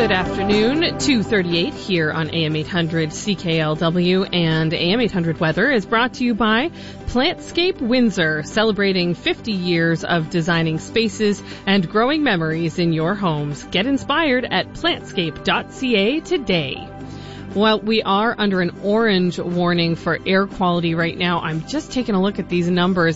Good afternoon, 2:38 here on AM 800 CKLW, and AM 800 Weather is brought to you by Plantscape Windsor, celebrating 50 years of designing spaces and growing memories in your homes. Get inspired at plantscape.ca today. Well, we are under an orange warning for air quality right now. I'm just taking a look at these numbers.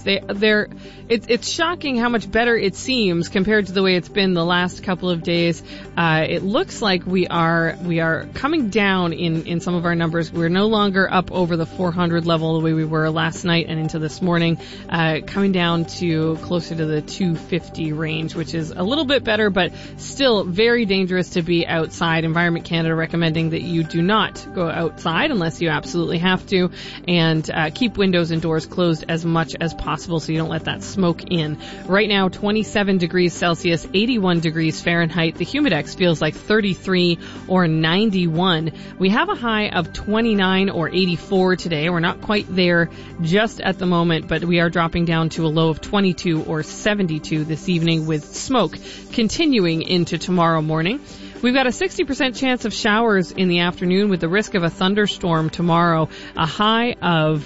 It's shocking how much better it seems compared to the way it's been the last couple of days. It looks like we are coming down in some of our numbers. We're no longer up over the 400 level the way we were last night and into this morning, coming down to closer to the 250 range, which is a little bit better, but still very dangerous to be outside. Environment Canada recommending that you do not go outside unless you absolutely have to, and keep windows and doors closed as much as possible so you don't let that smoke in. Right now, 27 degrees Celsius, 81 degrees Fahrenheit. The humidex feels like 33 or 91. We have a high of 29 or 84 today. We're not quite there just at the moment, but we are dropping down to a low of 22 or 72 this evening, with smoke continuing into tomorrow morning. We've got a 60% chance of showers in the afternoon with the risk of a thunderstorm tomorrow, a high of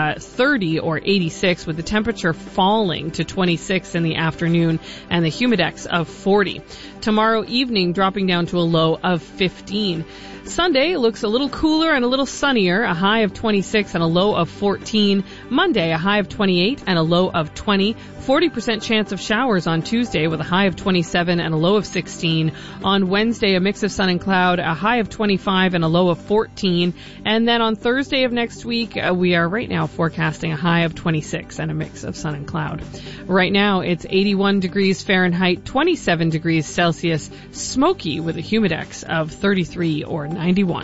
30 or 86, with the temperature falling to 26 in the afternoon and the humidex of 40. Tomorrow evening dropping down to a low of 15. Sunday looks a little cooler and a little sunnier, a high of 26 and a low of 14. Monday, a high of 28 and a low of 20. 40% chance of showers on Tuesday with a high of 27 and a low of 16. On Wednesday, a mix of sun and cloud, a high of 25 and a low of 14. And then on Thursday of next week, we are right now forecasting a high of 26 and a mix of sun and cloud. Right now, it's 81 degrees Fahrenheit, 27 degrees Celsius, smoky with a humidex of 33 or 91.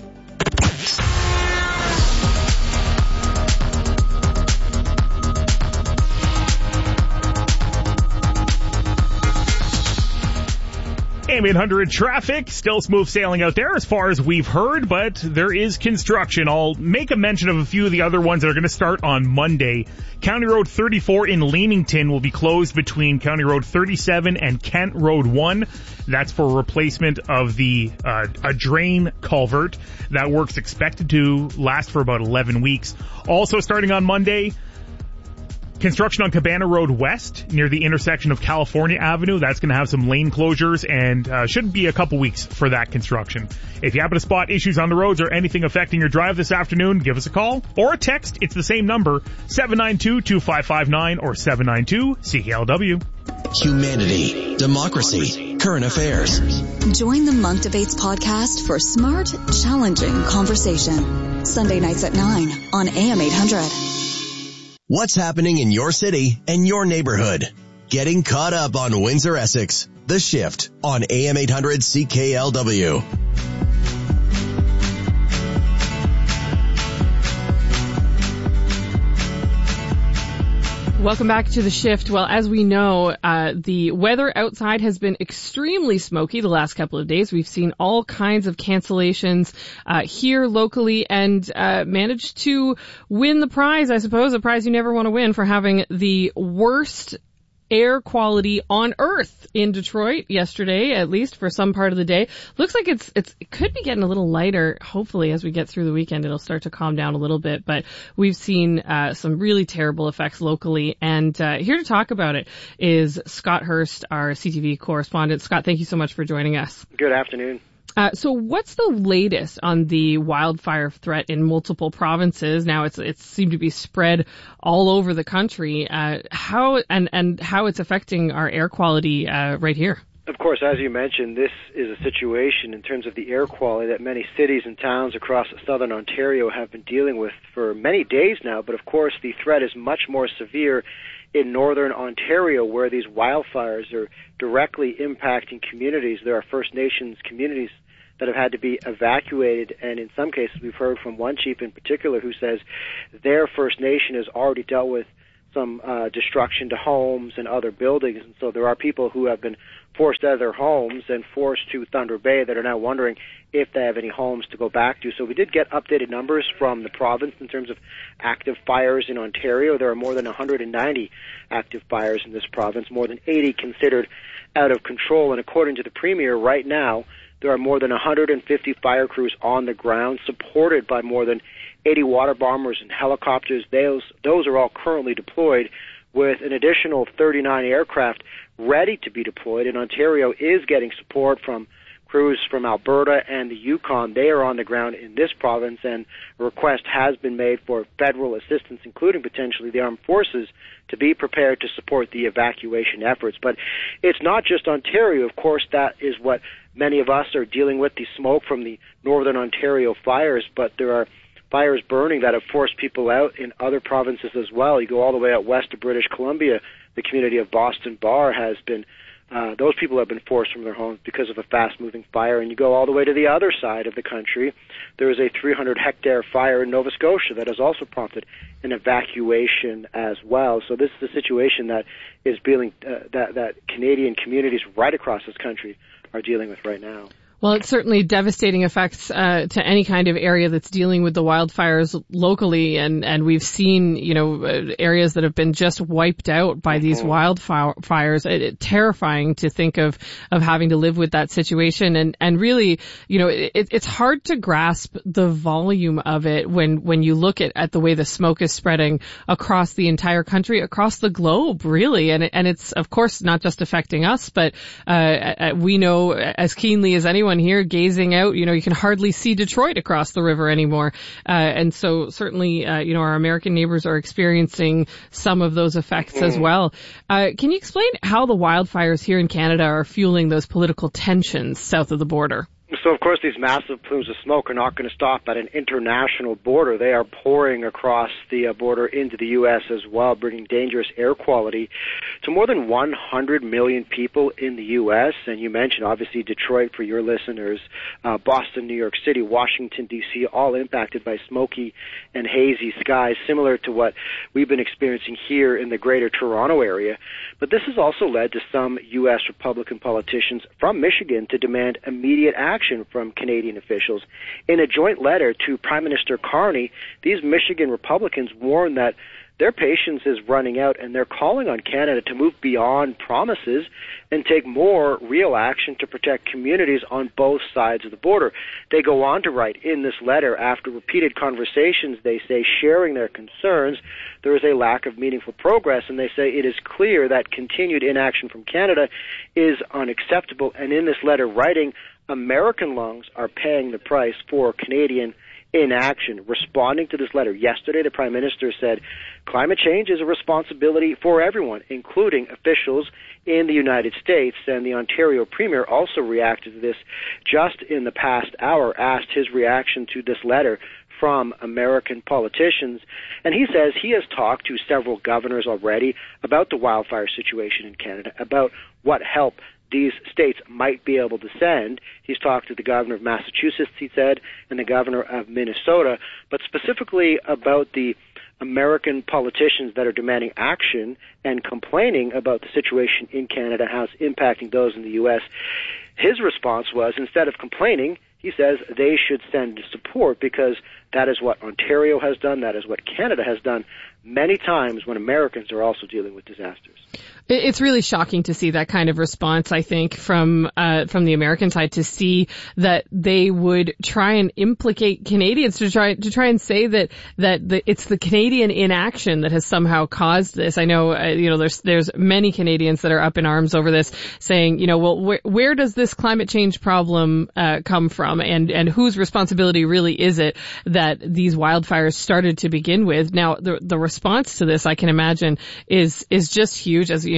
AM 800 traffic, still smooth sailing out there as far as we've heard, but there is construction. I'll make a mention of a few of the other ones that are going to start on Monday. County Road 34 in Leamington will be closed between County Road 37 and Kent Road 1. That's for replacement of the a drain culvert. That work's expected to last for about 11 weeks. Also starting on Monday, construction on Cabana Road West near the intersection of California Avenue. That's going to have some lane closures and should be a couple weeks for that construction. If you happen to spot issues on the roads or anything affecting your drive this afternoon, give us a call or a text. It's the same number, 792-2559 or 792-CKLW. Humanity, democracy, current affairs. Join the Monk Debates podcast for smart, challenging conversation. Sunday nights at 9 on AM 800. What's happening in your city and your neighborhood? Getting caught up on Windsor, Essex. The Shift on AM 800 CKLW. Welcome back to The Shift. Well, as we know, the weather outside has been extremely smoky the last couple of days. We've seen all kinds of cancellations here locally and managed to win the prize, I suppose, a prize you never want to win, for having the worst air quality on Earth in Detroit yesterday, at least for some part of the day. Looks like it could be getting a little lighter. Hopefully, as we get through the weekend, it'll start to calm down a little bit. But we've seen some really terrible effects locally. And here to talk about it is Scott Hurst, our CTV correspondent. Scott, thank you so much for joining us. Good afternoon. So what's the latest on the wildfire threat in multiple provinces? Now it's seemed to be spread all over the country. How it's affecting our air quality right here? Of course, as you mentioned, this is a situation in terms of the air quality that many cities and towns across southern Ontario have been dealing with for many days now. But of course, the threat is much more severe in northern Ontario, where these wildfires are directly impacting communities. There are First Nations communities that have had to be evacuated, and in some cases we've heard from one chief in particular who says their First Nation has already dealt with some destruction to homes and other buildings. And so there are people who have been forced out of their homes and forced to Thunder Bay that are now wondering if they have any homes to go back to. So we did get updated numbers from the province in terms of active fires in Ontario. There are more than 190 active fires in this province, more than 80 considered out of control. And according to the Premier, right now, there are more than 150 fire crews on the ground, supported by more than 80 water bombers and helicopters. Those are all currently deployed, with an additional 39 aircraft ready to be deployed. And Ontario is getting support from crews from Alberta and the Yukon. They are on the ground in this province, and a request has been made for federal assistance, including potentially the armed forces, to be prepared to support the evacuation efforts. But it's not just Ontario. Of course, that is what many of us are dealing with, the smoke from the Northern Ontario fires, but there are fires burning that have forced people out in other provinces as well. You go all the way out west to British Columbia, the community of Boston Bar has been, those people have been forced from their homes because of a fast-moving fire. And you go all the way to the other side of the country, there is a 300-hectare fire in Nova Scotia that has also prompted an evacuation as well. So this is the situation that is dealing, that Canadian communities right across this country are dealing with right now. Well, it's certainly devastating effects to any kind of area that's dealing with the wildfires locally, and we've seen, areas that have been just wiped out by these wildfires. It's terrifying to think of having to live with that situation, and really, it's hard to grasp the volume of it when you look at the way the smoke is spreading across the entire country, across the globe, really, and it's of course not just affecting us, but we know as keenly as anyone here gazing out, you can hardly see Detroit across the river anymore. And so certainly, our American neighbors are experiencing some of those effects as well. Can you explain how the wildfires here in Canada are fueling those political tensions south of the border? So, of course, these massive plumes of smoke are not going to stop at an international border. They are pouring across the border into the U.S. as well, bringing dangerous air quality to more than 100 million people in the U.S. And you mentioned, obviously, Detroit for your listeners, Boston, New York City, Washington, D.C., all impacted by smoky and hazy skies, similar to what we've been experiencing here in the greater Toronto area. But this has also led to some U.S. Republican politicians from Michigan to demand immediate action from Canadian officials. In a joint letter to Prime Minister Carney, these Michigan Republicans warn that their patience is running out, and they're calling on Canada to move beyond promises and take more real action to protect communities on both sides of the border. They go on to write in this letter, after repeated conversations, they say, sharing their concerns, there is a lack of meaningful progress, and they say it is clear that continued inaction from Canada is unacceptable. And in this letter, writing, American lungs are paying the price for Canadian inaction. Responding to this letter yesterday, the Prime Minister said, climate change is a responsibility for everyone, including officials in the United States. And the Ontario Premier also reacted to this just in the past hour, asked his reaction to this letter from American politicians. And he says he has talked to several governors already about the wildfire situation in Canada, about what help these states might be able to send. He's talked to the governor of Massachusetts, he said, and the governor of Minnesota, but specifically about the American politicians that are demanding action and complaining about the situation in Canada, how it's impacting those in the U.S. His response was, instead of complaining, he says they should send support, because that is what Ontario has done, that is what Canada has done many times when Americans are also dealing with disasters. It's really shocking to see that kind of response, I think, from the American side, to see that they would try and implicate Canadians, to try and say that it's the Canadian inaction that has somehow caused this. I know, there's many Canadians that are up in arms over this, saying, well, where does this climate change problem come from, and whose responsibility really is it that these wildfires started to begin with? Now, the response to this, I can imagine, is just huge. As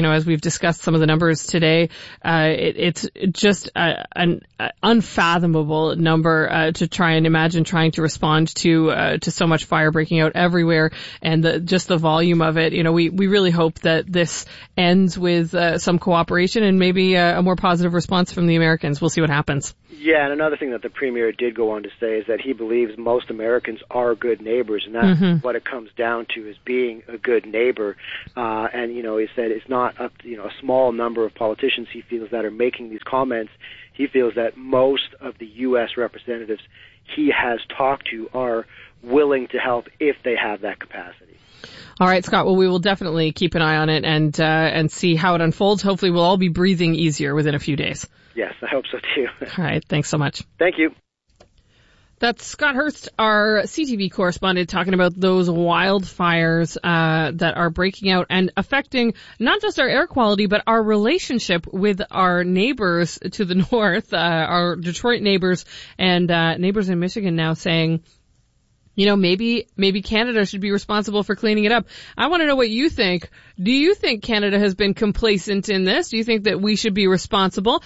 as we've discussed some of the numbers today, it's just an unfathomable number to try and imagine trying to respond to so much fire breaking out everywhere, and the volume of it. We really hope that this ends with some cooperation and maybe a more positive response from the Americans. We'll see what happens. Yeah, and another thing that the Premier did go on to say is that he believes most Americans are good neighbors, and that's what it comes down to, is being a good neighbor. And, he said it's not a small number of politicians he feels that are making these comments. He feels that most of the U.S. representatives he has talked to are willing to help if they have that capacity. All right, Scott. Well, we will definitely keep an eye on it and see how it unfolds. Hopefully we'll all be breathing easier within a few days. Yes, I hope so too. All right. Thanks so much. Thank you. That's Scott Hurst, our CTV correspondent, talking about those wildfires that are breaking out and affecting not just our air quality, but our relationship with our neighbors to the north, our Detroit neighbors and neighbors in Michigan now saying, maybe Canada should be responsible for cleaning it up. I want to know what you think. Do you think Canada has been complacent in this? Do you think that we should be responsible?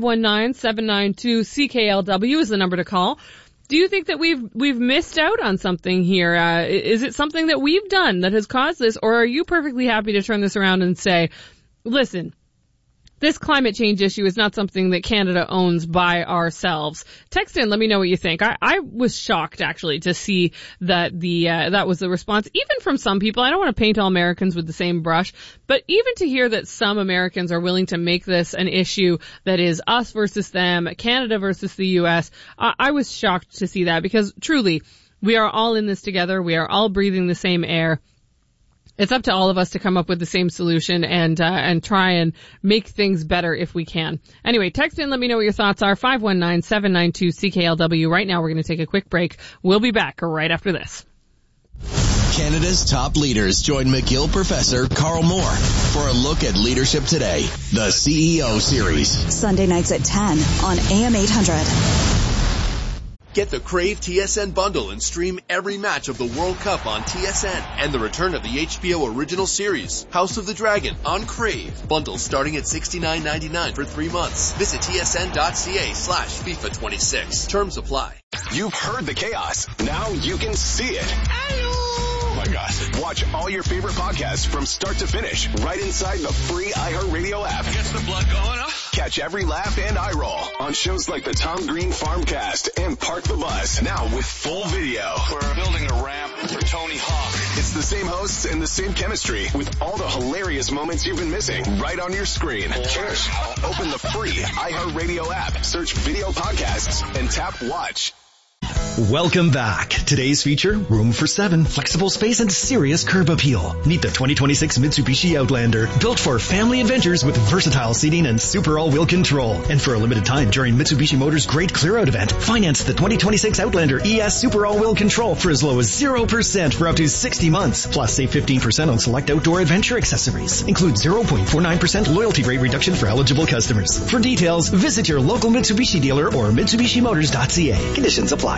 519-792-CKLW is the number to call. Do you think that we've missed out on something here? Is it something that we've done that has caused this, or are you perfectly happy to turn this around and say, listen, this climate change issue is not something that Canada owns by ourselves? Text in, let me know what you think. I was shocked, actually, to see that that was the response, even from some people. I don't want to paint all Americans with the same brush, but even to hear that some Americans are willing to make this an issue that is us versus them, Canada versus the U.S., I was shocked to see that, because truly, we are all in this together. We are all breathing the same air. It's up to all of us to come up with the same solution and try and make things better if we can. Anyway, text in, let me know what your thoughts are. 519-792-CKLW. Right now, we're going to take a quick break. We'll be back right after this. Canada's top leaders join McGill professor Carl Moore for a look at leadership today, the CEO series. Sunday nights at 10 on AM 800. Get the Crave TSN bundle and stream every match of the World Cup on TSN and the return of the HBO original series, House of the Dragon, on Crave. Bundles starting at $69.99 for 3 months. Visit tsn.ca/FIFA26. Terms apply. You've heard the chaos. Now you can see it. Oh my gosh. Watch all your favorite podcasts from start to finish right inside the free iHeartRadio app. Gets the blood going up. Catch every laugh and eye roll on shows like the Tom Green Farmcast and Park the Bus, now with full video. We're building a ramp for Tony Hawk. It's the same hosts and the same chemistry with all the hilarious moments you've been missing right on your screen. Cheers. Open the free iHeartRadio app, search video podcasts, and tap watch. Welcome back. Today's feature, room for 7, flexible space and serious curb appeal. Meet the 2026 Mitsubishi Outlander, built for family adventures with versatile seating and super all-wheel control. And for a limited time during Mitsubishi Motors' Great Clear-Out event, finance the 2026 Outlander ES Super All-Wheel Control for as low as 0% for up to 60 months. Plus, save 15% on select outdoor adventure accessories. Include 0.49% loyalty rate reduction for eligible customers. For details, visit your local Mitsubishi dealer or MitsubishiMotors.ca. Conditions apply.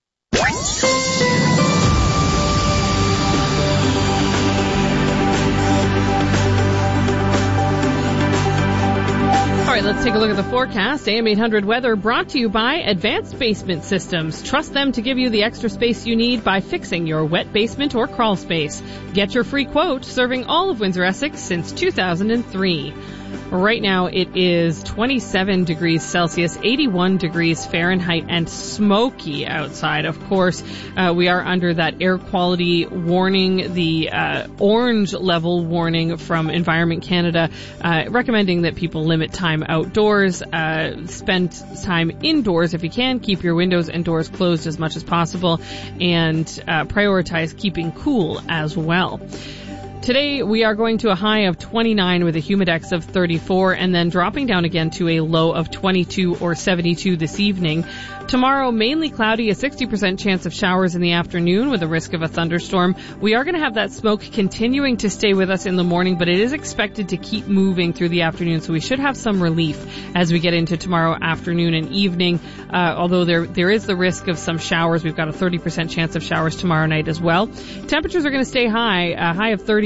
All right, let's take a look at the forecast. AM 800 weather brought to you by Advanced Basement Systems. Trust them to give you the extra space you need by fixing your wet basement or crawl space. Get your free quote, serving all of Windsor-Essex since 2003. Right now it is 27 degrees Celsius, 81 degrees Fahrenheit, and smoky outside. Of course, we are under that air quality warning, the orange level warning from Environment Canada, recommending that people limit time outdoors, spend time indoors if you can, keep your windows and doors closed as much as possible, and prioritize keeping cool as well. Today, we are going to a high of 29 with a humidex of 34 and then dropping down again to a low of 22 or 72 this evening. Tomorrow, mainly cloudy, a 60% chance of showers in the afternoon with a risk of a thunderstorm. We are going to have that smoke continuing to stay with us in the morning, but it is expected to keep moving through the afternoon, so we should have some relief as we get into tomorrow afternoon and evening. Although there is the risk of some showers. We've got a 30% chance of showers tomorrow night as well. Temperatures are going to stay high, a high of 31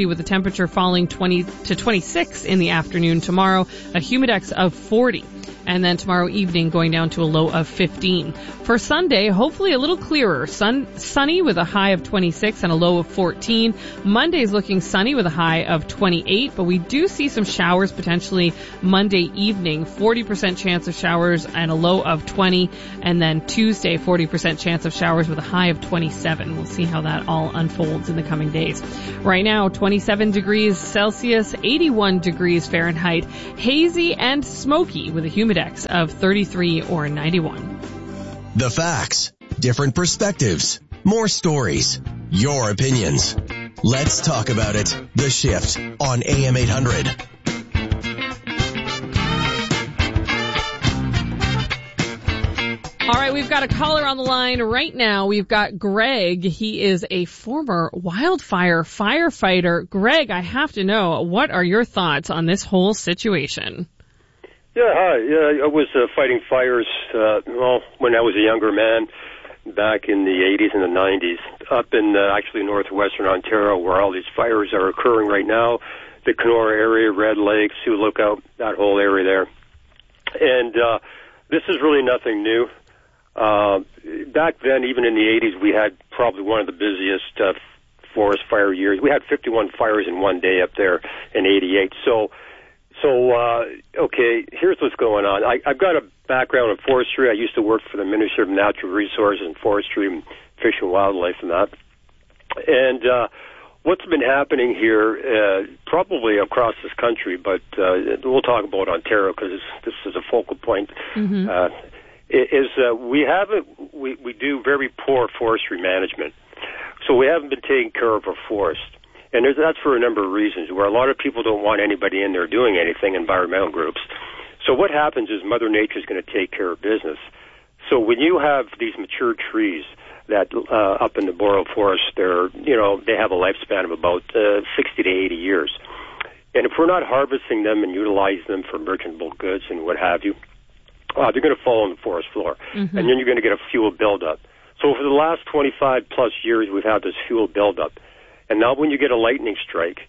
with the temperature falling 20 to 26 in the afternoon tomorrow, a humidex of 40. And then tomorrow evening going down to a low of 15. For Sunday, hopefully a little clearer. Sunny with a high of 26 and a low of 14. Monday's looking sunny with a high of 28, but we do see some showers potentially Monday evening. 40% chance of showers and a low of 20. And then Tuesday, 40% chance of showers with a high of 27. We'll see how that all unfolds in the coming days. Right now, 27 degrees Celsius, 81 degrees Fahrenheit, hazy and smoky with a humidex of 33 or 91. The facts, different perspectives, more stories, your opinions. Let's talk about it. The Shift on AM 800. All right, we've got a caller on the line right now. We've got Greg. He is a former wildfire firefighter. Greg, I have to know, what are your thoughts on this whole situation? Yeah, hi. Yeah, I was fighting fires, when I was a younger man back in the 80s and the 90s, up in actually northwestern Ontario, where all these fires are occurring right now. The Kenora area, Red Lake, Sioux Lookout, that whole area there. And this is really nothing new. Back then, even in the 80s, we had probably one of the busiest forest fire years. We had 51 fires in one day up there in 88. So, okay, here's what's going on. I've got a background in forestry. I used to work for the Ministry of Natural Resources and Forestry and Fish and Wildlife and that. And what's been happening here, probably across this country, but we'll talk about Ontario because this is a focal point, is we do very poor forestry management. So we haven't been taking care of our forest. And that's for a number of reasons, where a lot of people don't want anybody in there doing anything, environmental groups. So what happens is Mother Nature is going to take care of business. So when you have these mature trees that up in the boreal forest, they have a lifespan of about 60 to 80 years. And if we're not harvesting them and utilizing them for merchantable goods and what have you, they're going to fall on the forest floor. And then you're going to get a fuel buildup. So for the last 25 plus years, we've had this fuel buildup. And now when you get a lightning strike,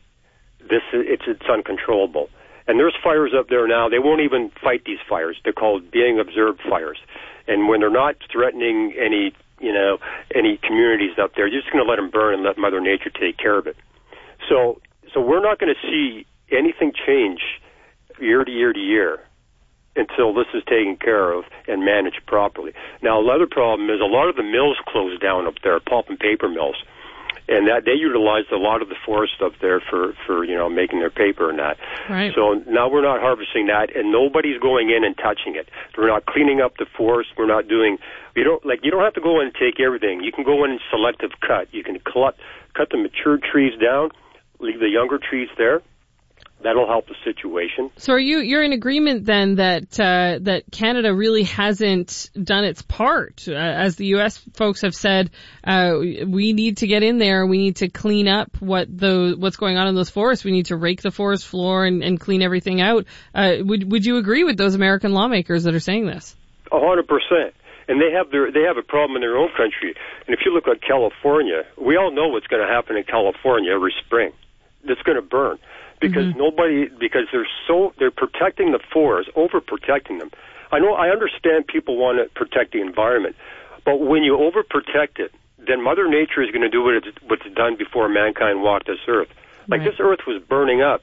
it's uncontrollable. And there's fires up there now. They won't even fight these fires. They're called being observed fires. And when they're not threatening any communities up there, you're just going to let them burn and let Mother Nature take care of it. So we're not going to see anything change year to year to year until this is taken care of and managed properly. Now, another problem is a lot of the mills closed down up there, pulp and paper mills. And that they utilized a lot of the forest up there for making their paper and that. Right. So now we're not harvesting that, and nobody's going in and touching it. We're not cleaning up the forest. We're not doing. You don't have to go in and take everything. You can go in and selective cut. You can cut the mature trees down, leave the younger trees there. That'll help the situation. So you're in agreement then that Canada really hasn't done its part, as the U.S. folks have said. We need to get in there. We need to clean up what's going on in those forests. We need to rake the forest floor and clean everything out. Would you agree with those American lawmakers that are saying this? 100%. And they have a problem in their own country. And if you look at California, we all know what's going to happen in California every spring. It's going to burn. Because they're protecting the forest, overprotecting them. I understand people want to protect the environment, but when you overprotect it, then Mother Nature is going to do what's done before mankind walked this earth. Like this earth was burning up,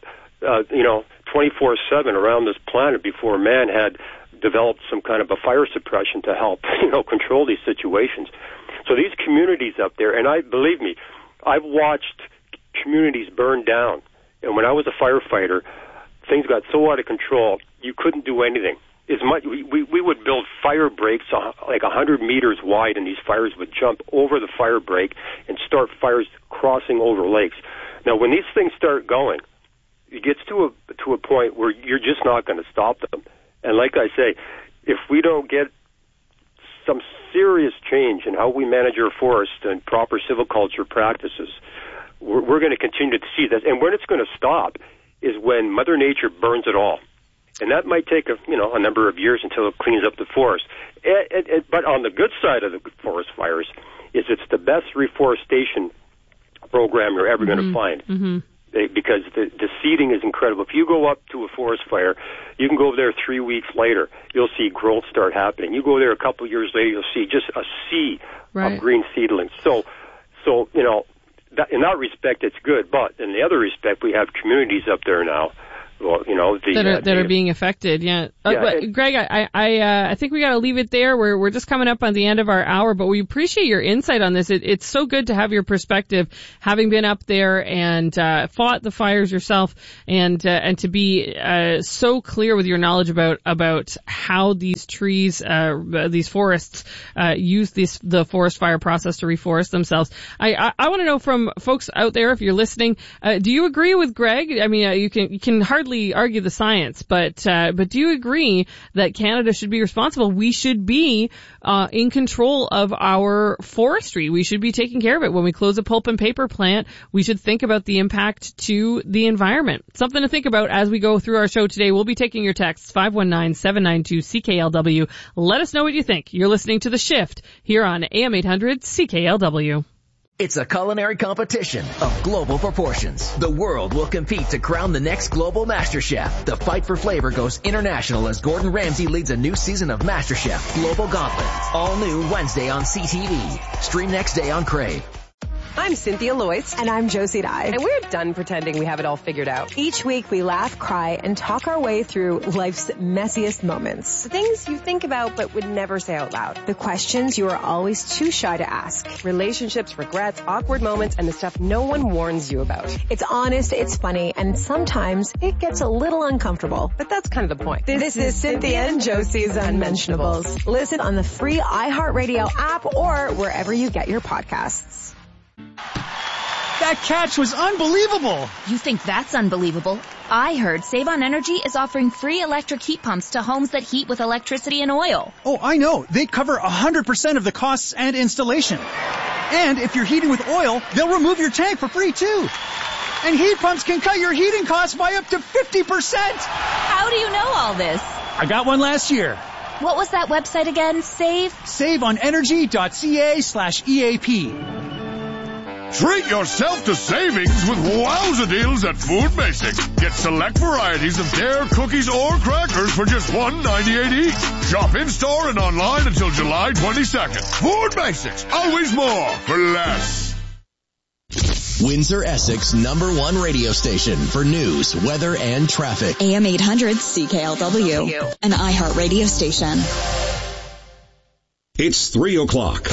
24/7 around this planet before man had developed some kind of a fire suppression to help, control these situations. So these communities up there, and believe me, I've watched communities burn down. And when I was a firefighter, things got so out of control, you couldn't do anything. We would build fire breaks like 100 meters wide, and these fires would jump over the fire break and start fires crossing over lakes. Now, when these things start going, it gets to a point where you're just not going to stop them. And like I say, if we don't get some serious change in how we manage our forest and proper silviculture practices, we're going to continue to see this. And when it's going to stop is when Mother Nature burns it all. And that might take a number of years until it cleans up the forest. But on the good side of the forest fires is it's the best reforestation program you're ever going to find. because the seeding is incredible. If you go up to a forest fire, you can go over there 3 weeks later, you'll see growth start happening. You go there a couple of years later, you'll see just a sea of green seedlings. So you know, in that respect, it's good. But in the other respect, we have communities up there now. Well, you know, that are being affected. Yeah. But Greg, I think we got to leave it there. We're just coming up on the end of our hour, but we appreciate your insight on this. It's so good to have your perspective, having been up there and fought the fires yourself, and to be so clear with your knowledge about how these trees, these forests, use the forest fire process to reforest themselves. I want to know from folks out there, if you're listening, do you agree with Greg? I mean, you can hardly argue the science, but do you agree that Canada should be responsible? We should be in control of our forestry. We should be taking care of it. When we close a pulp and paper plant, we should think about the impact to the environment. Something to think about as we go through our show today. We'll be taking your texts, 519-792-CKLW. Let us know what you think. You're listening to The Shift here on AM 800 CKLW. It's a culinary competition of global proportions. The world will compete to crown the next global MasterChef. The fight for flavor goes international as Gordon Ramsay leads a new season of MasterChef Global Gauntlet. All new Wednesday on CTV. Stream next day on Crave. I'm Cynthia Loyce. And I'm Josie Dye. And we're done pretending we have it all figured out. Each week we laugh, cry, and talk our way through life's messiest moments. The things you think about but would never say out loud. The questions you are always too shy to ask. Relationships, regrets, awkward moments, and the stuff no one warns you about. It's honest, it's funny, and sometimes it gets a little uncomfortable. But that's kind of the point. This is Cynthia and Josie's Unmentionables. Listen on the free iHeartRadio app or wherever you get your podcasts. That catch was unbelievable. You think that's unbelievable? I heard Save on Energy is offering free electric heat pumps to homes that heat with electricity and oil. Oh, I know. They cover 100% of the costs and installation. And if you're heating with oil, they'll remove your tank for free too. And heat pumps can cut your heating costs by up to 50%. How do you know all this? I got one last year. What was that website again? SaveOnEnergy.ca/EAP. Treat yourself to savings with wowza deals at Food Basics. Get select varieties of Dare cookies or crackers for just $1.98 each. Shop in-store and online until July 22nd. Food Basics, always more for less. Windsor, Essex #1 radio station for news, weather, and traffic. AM 800 CKLW, an iHeart radio station. It's 3 o'clock.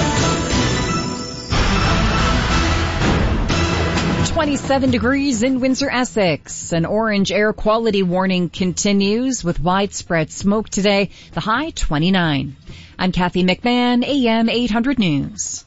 27 degrees in Windsor, Essex. An orange air quality warning continues with widespread smoke today. The high 29. I'm Kathy McMahon, AM 800 News.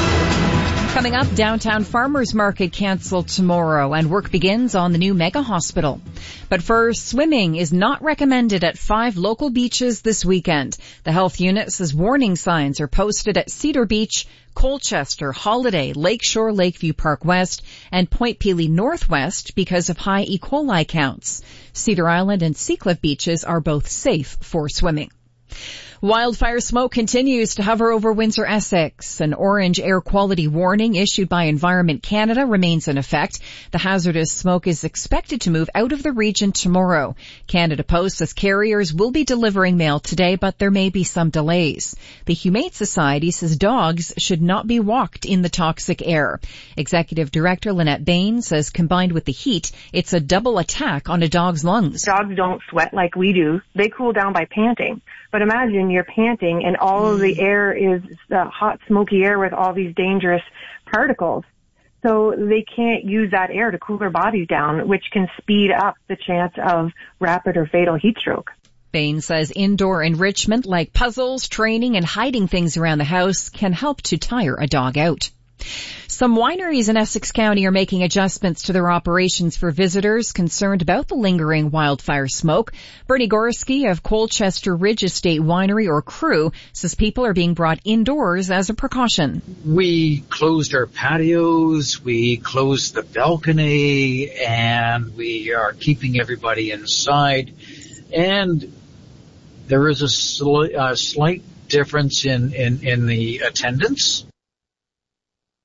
Coming up, downtown farmers market canceled tomorrow and work begins on the new mega hospital. But first, swimming is not recommended at 5 local beaches this weekend. The health unit says warning signs are posted at Cedar Beach, Colchester, Holiday, Lakeshore, Lakeview Park West, and Point Pelee Northwest because of high E. coli counts. Cedar Island and Seacliff beaches are both safe for swimming. Wildfire smoke continues to hover over Windsor, Essex. An orange air quality warning issued by Environment Canada remains in effect. The hazardous smoke is expected to move out of the region tomorrow. Canada Post says carriers will be delivering mail today, but there may be some delays. The Humane Society says dogs should not be walked in the toxic air. Executive Director Lynette Bain says combined with the heat, it's a double attack on a dog's lungs. Dogs don't sweat like we do. They cool down by panting. But imagine you're panting and all of the air is hot, smoky air with all these dangerous particles. So they can't use that air to cool their bodies down, which can speed up the chance of rapid or fatal heat stroke. Bain says indoor enrichment like puzzles, training, and hiding things around the house can help to tire a dog out. Some wineries in Essex County are making adjustments to their operations for visitors concerned about the lingering wildfire smoke. Bernie Gorski of Colchester Ridge Estate Winery, or Crew, says people are being brought indoors as a precaution. We closed our patios, we closed the balcony, and we are keeping everybody inside. And there is a slight difference in the attendance.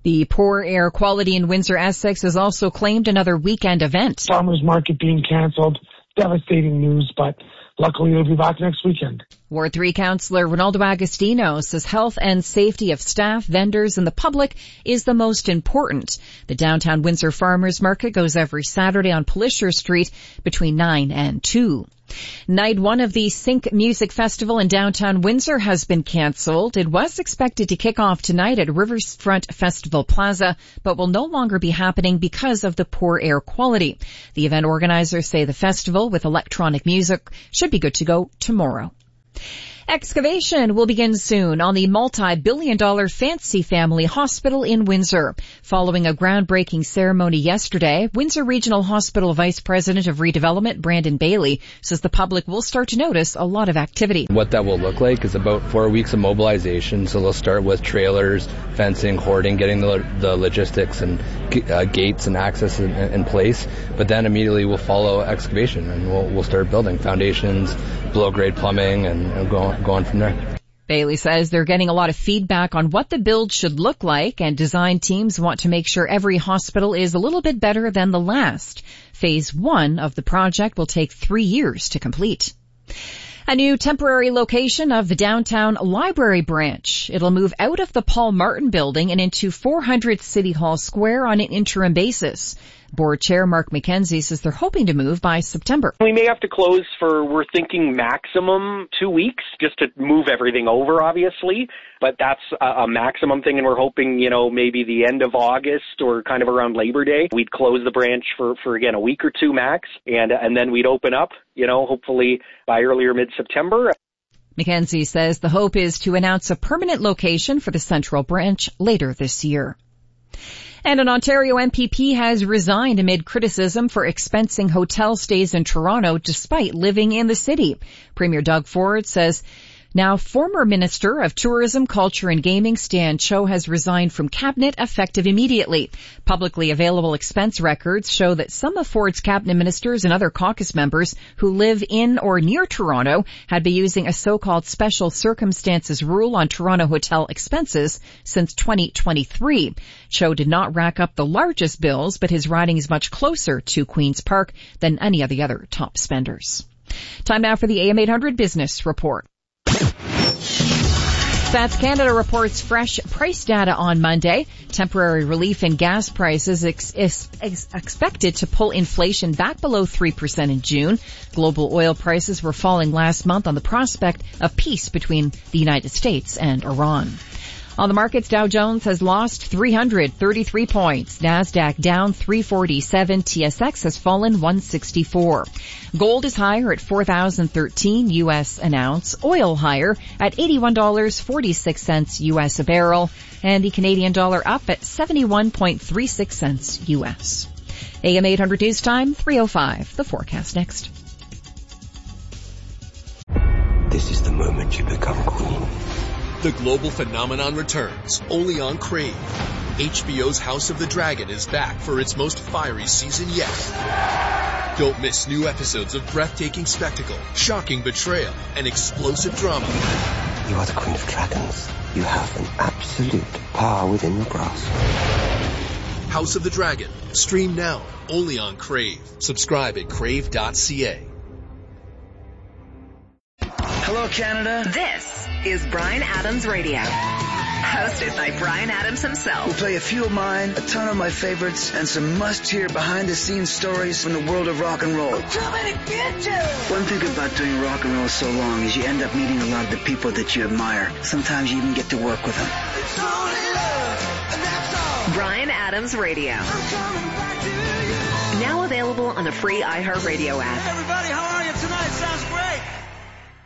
The poor air quality in Windsor, Essex has also claimed another weekend event. Farmers market being cancelled. Devastating news, but luckily they'll be back next weekend. Ward 3 Councillor Ronaldo Agostino says health and safety of staff, vendors, and the public is the most important. The downtown Windsor Farmers Market goes every Saturday on Polisher Street between 9 and 2. Night 1 of the Sync Music Festival in downtown Windsor has been cancelled. It was expected to kick off tonight at Riverfront Festival Plaza, but will no longer be happening because of the poor air quality. The event organizers say the festival with electronic music should be good to go tomorrow. Excavation will begin soon on the multi-billion-dollar Fancy Family Hospital in Windsor. Following a groundbreaking ceremony yesterday, Windsor Regional Hospital Vice President of Redevelopment, Brandon Bailey, says the public will start to notice a lot of activity. What that will look like is about 4 weeks of mobilization. So they'll start with trailers, fencing, hoarding, getting the logistics and gates and access in place. But then immediately we'll follow excavation and we'll start building foundations, below-grade plumbing, and going from there. Bailey says they're getting a lot of feedback on what the build should look like, and design teams want to make sure every hospital is a little bit better than the last. Phase 1 of the project will take 3 years to complete. A new temporary location of the downtown library branch. It'll move out of the Paul Martin building and into 400 City Hall Square on an interim basis. Board Chair Mark McKenzie says they're hoping to move by September. We may have to close for, we're thinking maximum 2 weeks just to move everything over, obviously. But that's a maximum thing, and we're hoping, maybe the end of August or kind of around Labor Day, we'd close the branch for again, a week or two max, and then we'd open up, hopefully by early or mid-September. McKenzie says the hope is to announce a permanent location for the central branch later this year. And an Ontario MPP has resigned amid criticism for expensing hotel stays in Toronto despite living in the city. Premier Doug Ford says now former Minister of Tourism, Culture and Gaming Stan Cho has resigned from cabinet effective immediately. Publicly available expense records show that some of Ford's cabinet ministers and other caucus members who live in or near Toronto had been using a so-called special circumstances rule on Toronto hotel expenses since 2023. Cho did not rack up the largest bills, but his riding is much closer to Queen's Park than any of the other top spenders. Time now for the AM 800 Business Report. Stats Canada reports fresh price data on Monday. Temporary relief in gas prices is expected to pull inflation back below 3% in June. Global oil prices were falling last month on the prospect of peace between the United States and Iran. On the markets, Dow Jones has lost 333 points. NASDAQ down 347. TSX has fallen 164. Gold is higher at $4,013 U.S. an ounce. Oil higher at $81.46 U.S. a barrel. And the Canadian dollar up at 71.36 cents U.S. AM 800 News Time, 3:05. The forecast next. This is the moment you become queen. The global phenomenon returns, only on Crave. HBO's House of the Dragon is back for its most fiery season yet. Don't miss new episodes of breathtaking spectacle, shocking betrayal, and explosive drama. You are the Queen of Dragons. You have an absolute power within your grasp. House of the Dragon. Stream now, only on Crave. Subscribe at crave.ca. Hello, Canada. This is Bryan Adams Radio, hosted by Bryan Adams himself. We'll play a few of mine, a ton of my favorites, and some must-hear behind-the-scenes stories from the world of rock and roll. We're coming to get you! One thing about doing rock and roll so long is you end up meeting a lot of the people that you admire. Sometimes you even get to work with them. It's only love, and that's all. Bryan Adams Radio. I'm coming back to you. Now available on the free iHeartRadio app. Hey, everybody, how are you tonight? Sounds great.